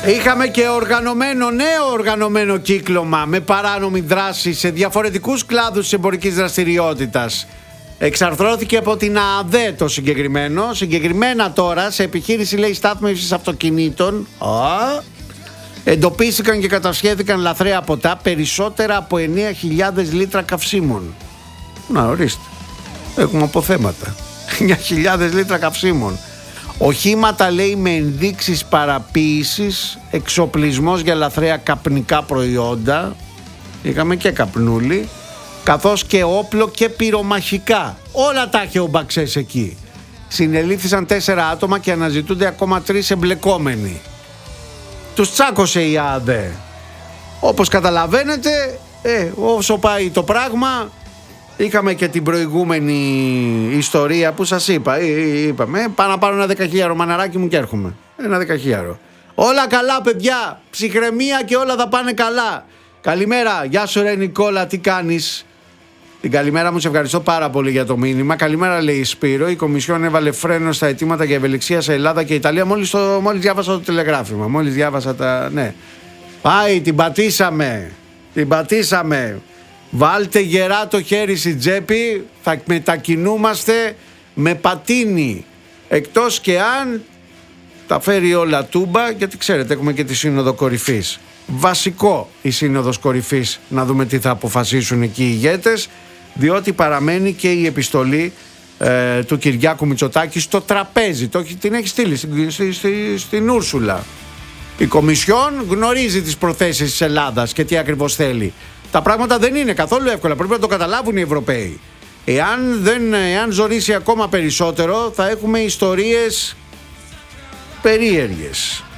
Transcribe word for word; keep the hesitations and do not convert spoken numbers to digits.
Είχαμε και οργανωμένο, νέο οργανωμένο κύκλωμα με παράνομη δράση σε διαφορετικούς κλάδους της εμπορικής δραστηριότητας. Εξαρθρώθηκε από την ΑΔΕ το συγκεκριμένο. Συγκεκριμένα τώρα σε επιχείρηση, λέει, στάθμευσης αυτοκινήτων, α, εντοπίστηκαν και κατασχέθηκαν λαθρέα ποτά περισσότερα από εννέα χιλιάδες λίτρα καυσίμων. Να, ορίστε, έχουμε αποθέματα. εννέα χιλιάδες λίτρα καυσίμων. Οχήματα, λέει, με ενδείξεις παραποίησης, εξοπλισμός για λαθρέα καπνικά προϊόντα, είχαμε και καπνούλι, καθώς και όπλο και πυρομαχικά. Όλα τα είχε ο Μπαξές εκεί. Συνελήφθησαν τέσσερα άτομα και αναζητούνται ακόμα τρεις εμπλεκόμενοι. Τους τσάκωσε η ΑΔΕ. Όπως καταλαβαίνετε, ε, όσο πάει το πράγμα, είχαμε και την προηγούμενη ιστορία που σας είπα. Είπαμε, πάω να πάρω ένα δεκαχίλιαρο μαναράκι μου και έρχομαι. Ένα δεκαχίλιαρο. Όλα καλά, παιδιά. Ψυχραιμία και όλα θα πάνε καλά. Καλημέρα. Γεια σου, ρε Νικόλα, τι κάνεις? Την καλημέρα μου, σε ευχαριστώ πάρα πολύ για το μήνυμα. Καλημέρα, λέει η Σπύρο. Η Κομισιόν έβαλε φρένο στα αιτήματα για ευελιξία σε Ελλάδα και Ιταλία. Μόλις, το, μόλις διάβασα το τηλεγράφημα. Μόλις διάβασα τα. Ναι. Πάει, την πατήσαμε. Την πατήσαμε. Βάλτε γερά το χέρι στην τσέπη. Θα μετακινούμαστε με πατίνι. Εκτός και αν τα φέρει όλα τούμπα, γιατί ξέρετε, έχουμε και τη Σύνοδο Κορυφής. Βασικό η Σύνοδος Κορυφής, να δούμε τι θα αποφασίσουν εκεί οι ηγέτες, διότι παραμένει και η επιστολή ε, του Κυριάκου Μητσοτάκη στο τραπέζι. Το, την έχει στείλει στη, στη, στη, στην Ούρσουλα. Η Κομισιόν γνωρίζει τις προθέσεις της Ελλάδας και τι ακριβώς θέλει. Τα πράγματα δεν είναι καθόλου εύκολα, πρέπει να το καταλάβουν οι Ευρωπαίοι. Εάν, δεν, εάν ζορίσει ακόμα περισσότερο, θα έχουμε ιστορίες περίεργες.